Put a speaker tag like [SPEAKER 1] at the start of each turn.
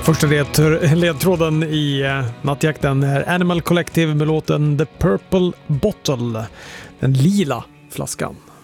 [SPEAKER 1] Första ledtråden i nattjakten är Animal Collective med låten The Purple Bottle, den lila flaskan.